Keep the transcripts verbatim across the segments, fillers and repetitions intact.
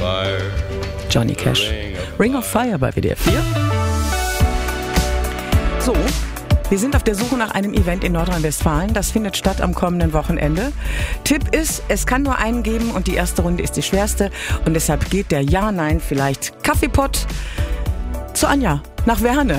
Johnny Cash. Ring of Fire bei W D R vier. So, wir sind auf der Suche nach einem Event in Nordrhein-Westfalen. Das findet statt am kommenden Wochenende. Tipp ist, es kann nur einen geben und die erste Runde ist die schwerste. Und deshalb geht der Ja-Nein vielleicht Kaffeepott zu Anja nach Werne.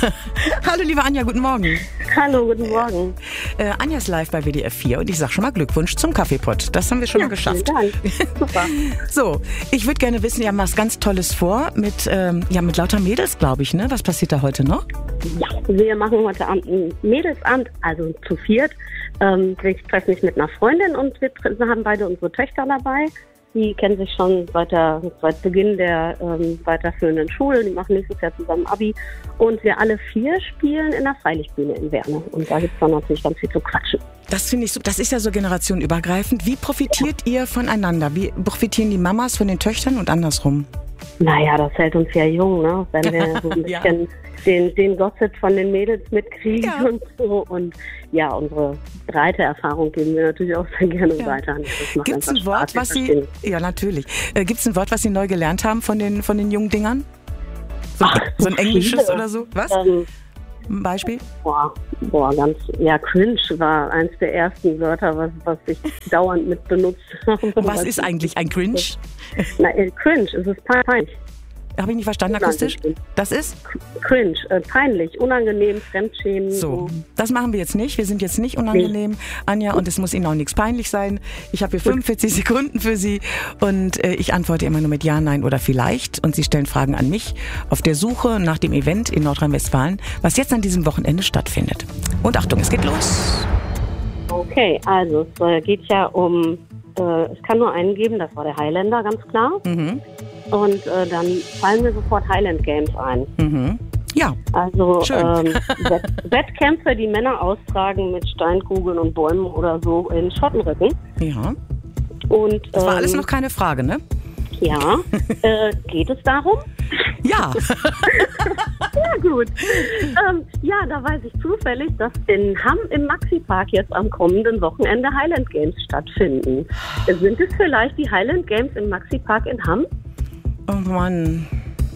Hallo liebe Anja, guten Morgen. Hallo, guten Morgen. Äh, Anja ist live bei W D R vier und ich sage schon mal Glückwunsch zum Kaffeepott. Das haben wir schon Ja, mal geschafft. vielen Dank. Super. So, ich würde gerne wissen, ihr habt was ganz Tolles vor mit, ähm, ja, mit lauter Mädels, glaube ich, ne? Was passiert da heute noch? Ja, wir machen heute Abend ein Mädelsamt, also zu viert. Ähm, ich treffe mich mit einer Freundin und wir tre- haben beide unsere Töchter dabei. Die kennen sich schon seit, der, seit Beginn der ähm, weiterführenden Schule. Die machen nächstes Jahr zusammen Abi. Und wir alle vier spielen in der Freilichtbühne in Werne. Und da gibt es dann natürlich ganz viel zu quatschen. Das finde ich so, das ist ja so generationenübergreifend. Wie profitiert ihr voneinander? Wie profitieren die Mamas von den Töchtern und andersrum? Naja, das hält uns ja jung, ne? Wenn wir so ein Ja. bisschen den, den Gossip von den Mädels mitkriegen Ja. und so. Und ja, unsere breite Erfahrung geben wir natürlich auch sehr gerne Ja. weiter. Das macht Gibt es ein einfach Wort, Spaß, was wir Sie, verstehen. ja natürlich, äh, gibt es ein Wort, was Sie neu gelernt haben von den, von den jungen Dingern? So, Ach, so ein so englisches viele. oder so? Was? Ähm, Ein Beispiel? boah, boah, ganz, ja, cringe war eins der ersten Wörter, was, was ich dauernd mit benutzt habe. Was ist eigentlich ein Cringe? Na, äh, cringe, es ist peinlich. Habe ich nicht verstanden akustisch? Das ist? Cringe, äh, peinlich, unangenehm, Fremdschämen. So, das machen wir jetzt nicht. Wir sind jetzt nicht unangenehm, Anja, und es muss Ihnen auch nichts peinlich sein. Ich habe hier fünfundvierzig Sekunden für Sie und äh, ich antworte immer nur mit Ja, Nein oder Vielleicht und Sie stellen Fragen an mich auf der Suche nach dem Event in Nordrhein-Westfalen, was jetzt an diesem Wochenende stattfindet. Und Achtung, es geht los. Okay, also es äh, geht ja um, äh, es kann nur einen geben, das war der Highlander, ganz klar. Mhm. Und äh, dann fallen mir sofort Highland Games ein. Mhm. Ja, Also Schön. ähm, Wett- Wettkämpfe, die Männer austragen mit Steinkugeln und Bäumen oder so in Schottenrücken. ja. Und, Das war ähm, alles noch keine Frage, ne? Ja, äh, geht es darum? Ja. Ja, gut. Ähm, ja, da weiß ich zufällig, dass in Hamm im Maxi-Park jetzt am kommenden Wochenende Highland Games stattfinden. Sind es vielleicht die Highland Games im Maxi-Park in Hamm? Oh Mann,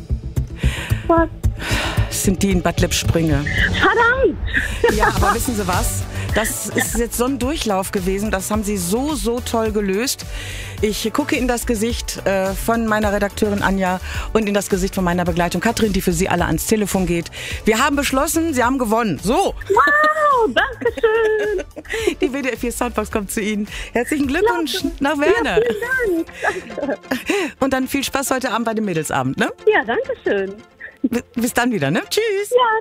Was? das sind die in Bad Lippspringe. Verdammt! Ja, aber wissen Sie was? Das ist jetzt so ein Durchlauf gewesen. Das haben Sie so, so toll gelöst. Ich gucke in das Gesicht äh, von meiner Redakteurin Anja und in das Gesicht von meiner Begleitung Katrin, die für Sie alle ans Telefon geht. Wir haben beschlossen, Sie haben gewonnen. So, Wow, danke schön. die W D R vier Soundbox kommt zu Ihnen. Herzlichen Glückwunsch nach Werne. Ja, vielen Dank. Danke. Und dann viel Spaß heute Abend bei dem Mädelsabend. Ne? Ja, danke schön. Bis dann wieder. Ne? Tschüss. Ja,